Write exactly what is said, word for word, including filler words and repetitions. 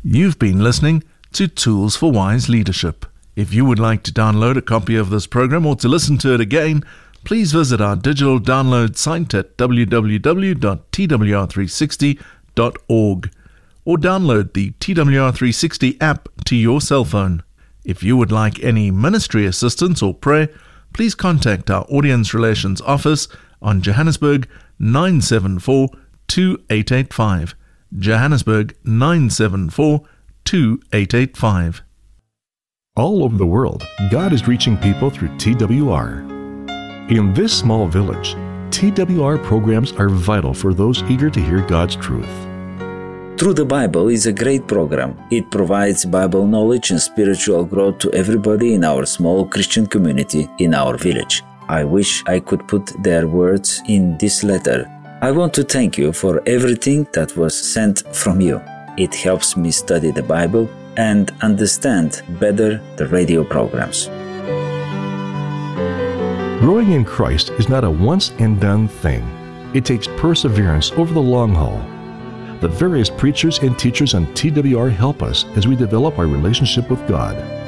You've been listening to Tools for Wise Leadership. If you would like to download a copy of this program or to listen to it again, please visit our digital download site at w w w dot t w r three sixty dot org or download the T W R three sixty app to your cell phone. If you would like any ministry assistance or prayer, please contact our Audience Relations Office on Johannesburg nine seven four, two eight eight five. Johannesburg nine seven four, two eight eight five. All over the world, God is reaching people through T W R. In this small village, T W R programs are vital for those eager to hear God's truth. Through the Bible is a great program. It provides Bible knowledge and spiritual growth to everybody in our small Christian community in our village. I wish I could put their words in this letter. I want to thank you for everything that was sent from you. It helps me study the Bible and understand better the radio programs. Growing in Christ is not a once-and-done thing. It takes perseverance over the long haul. The various preachers and teachers on T W R help us as we develop our relationship with God.